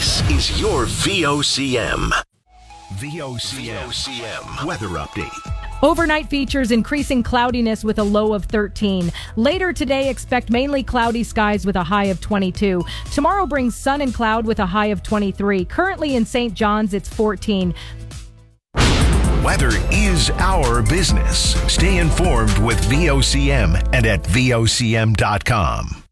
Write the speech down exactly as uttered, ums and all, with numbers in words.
This is your V O C M. V O C M weather update. Overnight features increasing cloudiness with a low of thirteen. Later today, expect mainly cloudy skies with a high of twenty-two. Tomorrow brings sun and cloud with a high of twenty-three. Currently in Saint John's, it's fourteen. Weather is our business. Stay informed with V O C M and at V O C M dot com.